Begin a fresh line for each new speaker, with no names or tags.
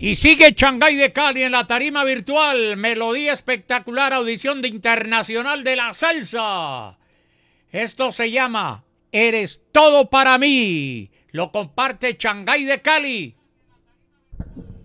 Y sigue Shanghái de Cali en la tarima virtual. Melodía espectacular, audición de Internacional de la Salsa. Esto se llama Eres Todo para mí. Lo comparte Shanghái de Cali.